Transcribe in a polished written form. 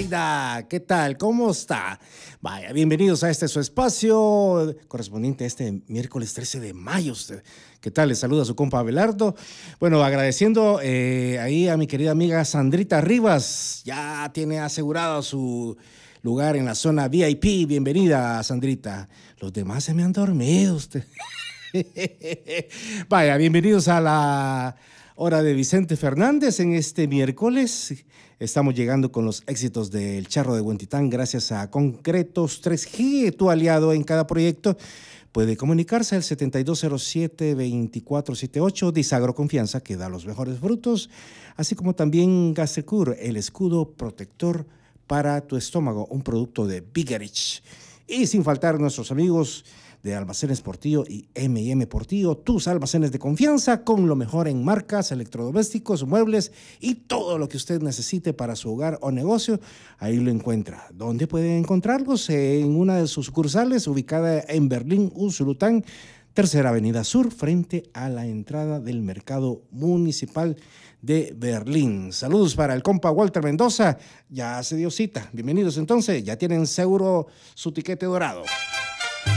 Zaida, ¿qué tal? ¿Cómo está? Vaya, bienvenidos a este su espacio correspondiente a este miércoles 13 de mayo. ¿Qué tal? Les saluda su compa Abelardo. Bueno, agradeciendo ahí a mi querida amiga Sandrita Rivas. Ya tiene asegurado su lugar en la zona VIP. Bienvenida, Sandrita. Los demás se me han dormido. Vaya, bienvenidos a la hora de Vicente Fernández en este miércoles. Estamos llegando con los éxitos del Charro de Huentitán gracias a Concretos 3G, tu aliado en cada proyecto. Puede comunicarse al 7207-2478, Disagro Confianza, que da los mejores frutos, así como también Gastricur, el escudo protector para tu estómago, un producto de Bigarich. Y sin faltar nuestros amigos de Almacenes Portillo y M&M Portillo, tus almacenes de confianza con lo mejor en marcas, electrodomésticos, muebles y todo lo que usted necesite para su hogar o negocio. Ahí lo encuentra. ¿Dónde puede encontrarlos? En una de sus sucursales ubicada en Berlín, Usulután, Tercera Avenida Sur, frente a la entrada del Mercado Municipal de Berlín. Saludos para el compa Walter Mendoza. Ya se dio cita. Bienvenidos entonces. Ya tienen seguro su tiquete dorado.